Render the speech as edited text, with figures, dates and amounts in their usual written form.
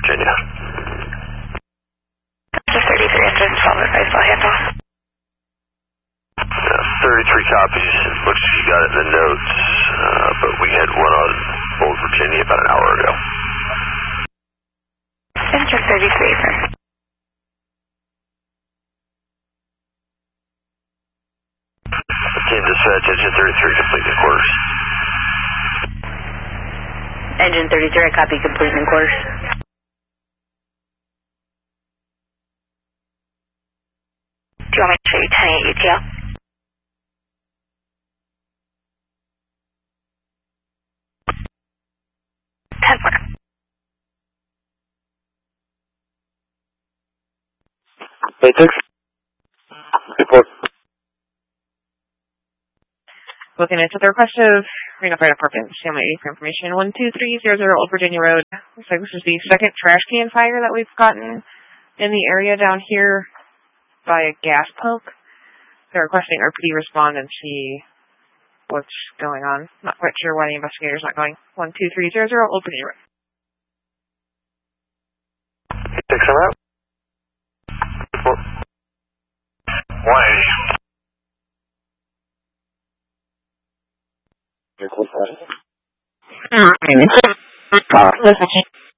Virginia. Just 33 engine, 12 advice, I'll handle. 33 copies. Looks like you got it in the notes, but we had one on Old Virginia about an hour ago. Engine 33, sir. Team dispatch, engine 33, complete in course. Engine 33, I copy, complete in course. Do you want me to show you 10-8 UTL? Matrix? Report. Looking into the request of Reno Fire Department, Family 8 for information, 12300 Old Virginia Road. Looks like this is the second trash can fire that we've gotten in the area down here by a gas pump. They're requesting RPD respond and see what's going on. Not quite sure why the investigator's not going. 12300 Old Virginia Road. Six on out. Report. 180. Listen.